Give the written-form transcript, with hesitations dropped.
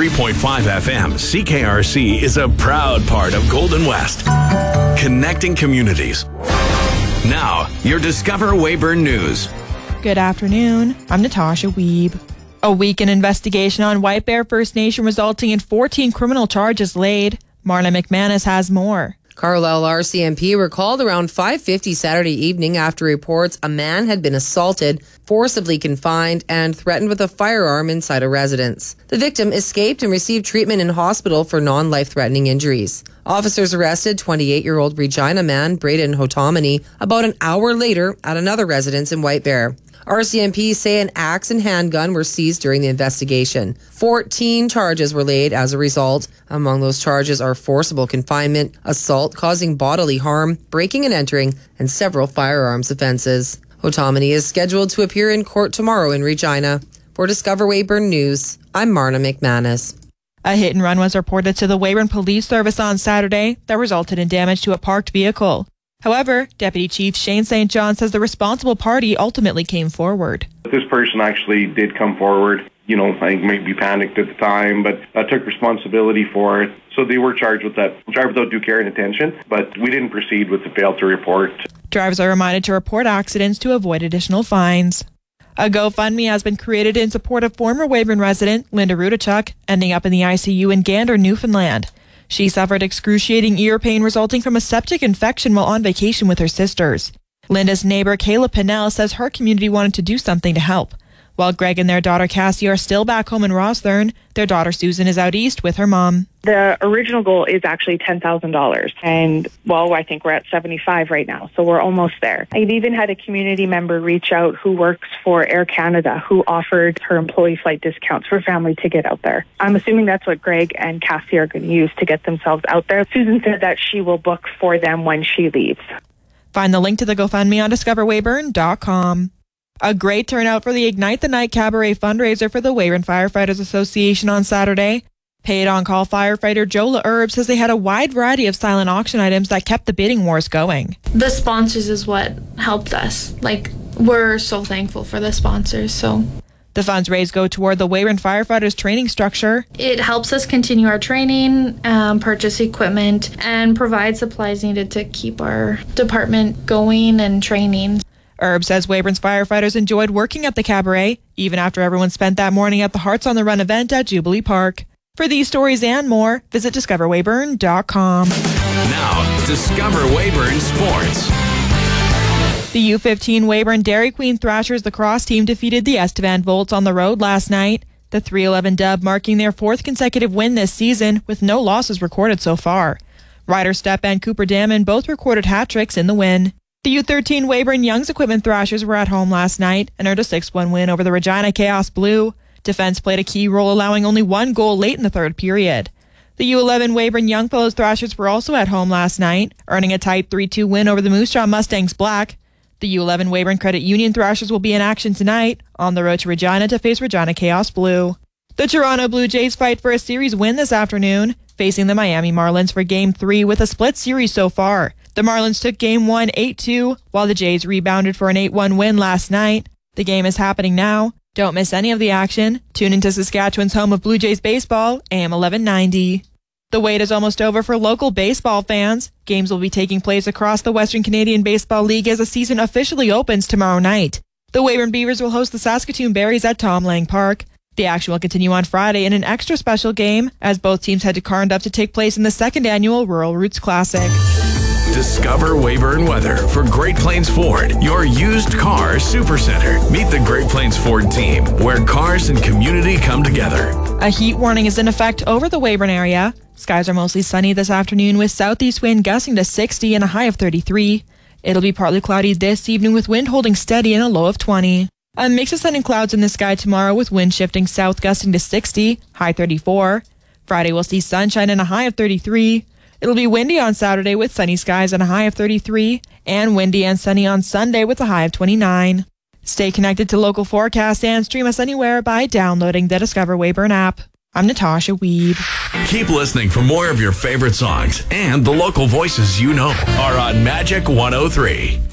103.5 FM, CKRC is a proud part of Golden West. Connecting communities. Now, your Discover Weyburn News. Good afternoon. I'm Natasha Wiebe. A weekend investigation on White Bear First Nation resulting in 14 criminal charges laid. Marla McManus has more. Carlisle RCMP were called around 5:50 Saturday evening after reports a man had been assaulted, forcibly confined, and threatened with a firearm inside a residence. The victim escaped and received treatment in hospital for non-life-threatening injuries. Officers arrested 28-year-old Regina man Braden Hotomany about an hour later at another residence in White Bear. RCMP say an axe and handgun were seized during the investigation. 14 charges were laid as a result. Among those charges are forcible confinement, assault causing bodily harm, breaking and entering, and several firearms offences. Hotomany is scheduled to appear in court tomorrow in Regina. For Discover Weyburn News, I'm Marna McManus. A hit and run was reported to the Weyburn Police Service on Saturday that resulted in damage to a parked vehicle. However, Deputy Chief Shane St. John says the responsible party ultimately came forward. This person actually did come forward. I think maybe panicked at the time, but took responsibility for it. So they were charged with that, drive without due care and attention, but we didn't proceed with the fail to report. Drivers are reminded to report accidents to avoid additional fines. A GoFundMe has been created in support of former Weyburn resident Linda Rudachuk, ending up in the ICU in Gander, Newfoundland. She suffered excruciating ear pain resulting from a septic infection while on vacation with her sisters. Linda's neighbor Kayla Pinnell says her community wanted to do something to help. While Greg and their daughter Cassie are still back home in Rosthern, their daughter Susan is out east with her mom. The original goal is actually $10,000. And, I think we're at 75 right now, so we're almost there. I've even had a community member reach out who works for Air Canada who offered her employee flight discounts for family to get out there. I'm assuming that's what Greg and Cassie are going to use to get themselves out there. Susan said that she will book for them when she leaves. Find the link to the GoFundMe on discoverweyburn.com. A great turnout for the Ignite the Night Cabaret fundraiser for the Weyburn Firefighters Association on Saturday. Paid on-call firefighter Jola Herb says they had a wide variety of silent auction items that kept the bidding wars going. The sponsors is what helped us. We're so thankful for the sponsors, so. The funds raised go toward the Weyburn Firefighters training structure. It helps us continue our training, purchase equipment, and provide supplies needed to keep our department going and training. Herb says Weyburn's firefighters enjoyed working at the cabaret, even after everyone spent that morning at the Hearts on the Run event at Jubilee Park. For these stories and more, visit discoverweyburn.com. Now, Discover Weyburn Sports. The U15 Weyburn Dairy Queen Thrashers lacrosse team defeated the Estevan Volts on the road last night. The 3-11 dub marking their fourth consecutive win this season, with no losses recorded so far. Ryder Stepp and Cooper Damon both recorded hat-tricks in the win. The U13 Weyburn Young's Equipment Thrashers were at home last night and earned a 6-1 win over the Regina Chaos Blue. Defense played a key role, allowing only one goal late in the third period. The U11 Weyburn Youngfellows Thrashers were also at home last night, earning a tight 3-2 win over the Moose Jaw Mustangs Black. The U11 Weyburn Credit Union Thrashers will be in action tonight, on the road to Regina to face Regina Chaos Blue. The Toronto Blue Jays fight for a series win this afternoon, facing the Miami Marlins for Game 3 with a split series so far. The Marlins took Game 1 8-2, while the Jays rebounded for an 8-1 win last night. The game is happening now. Don't miss any of the action. Tune into Saskatchewan's home of Blue Jays baseball, AM 1190. The wait is almost over for local baseball fans. Games will be taking place across the Western Canadian Baseball League as the season officially opens tomorrow night. The Weyburn Beavers will host the Saskatoon Berries at Tom Lang Park. The action will continue on Friday in an extra special game as both teams head to Carnduff to take place in the second annual Rural Roots Classic. Discover Weyburn weather for Great Plains Ford, your used car supercenter. Meet the Great Plains Ford team, where cars and community come together. A heat warning is in effect over the Weyburn area. Skies are mostly sunny this afternoon with southeast wind gusting to 60 and a high of 33. It'll be partly cloudy this evening with wind holding steady and a low of 20. A mix of sun and clouds in the sky tomorrow with wind shifting south gusting to 60, high 34. Friday we'll see sunshine and a high of 33. It'll be windy on Saturday with sunny skies and a high of 33, and windy and sunny on Sunday with a high of 29. Stay connected to local forecasts and stream us anywhere by downloading the Discover Weyburn app. I'm Natasha Wiebe. Keep listening for more of your favorite songs and the local voices you know are on Magic 103.